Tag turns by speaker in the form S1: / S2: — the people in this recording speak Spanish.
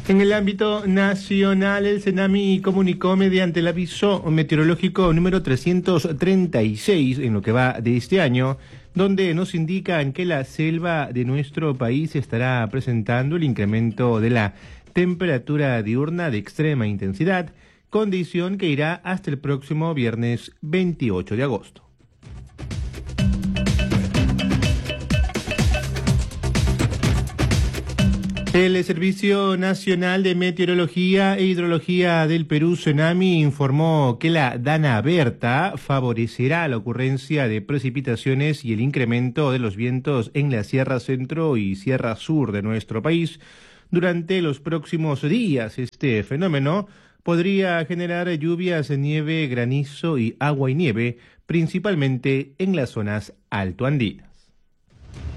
S1: En el ámbito nacional, el CENAMI comunicó mediante el aviso meteorológico número 336 en lo que va de este año, donde nos indican que la selva de nuestro país estará presentando el incremento de la temperatura diurna de extrema intensidad, condición que irá hasta el próximo viernes 28 de agosto. El Servicio Nacional de Meteorología e Hidrología del Perú, CENAMI, informó que la Dana Berta favorecerá la ocurrencia de precipitaciones y el incremento de los vientos en la Sierra Centro y Sierra Sur de nuestro país. Durante los próximos días, este fenómeno podría generar lluvias, nieve, granizo y agua y nieve, principalmente en las zonas altoandinas.